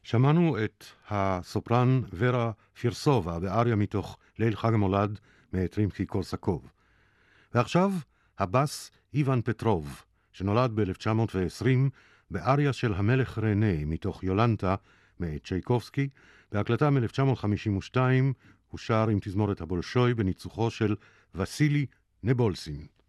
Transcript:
שמענו את הסופרן ורה פירסובה באריה מתוך ליל חג המולד מאת רימסקי-קורסקוב. ועכשיו הבס איוון פטרוב, שנולד ב-1920 באריה של המלך רנה מתוך יולנטה מאת צ'ייקובסקי, בהקלטה מ-1952 הוא שר עם תזמורת הבולשוי בניצוחו של וסילי נבולסין.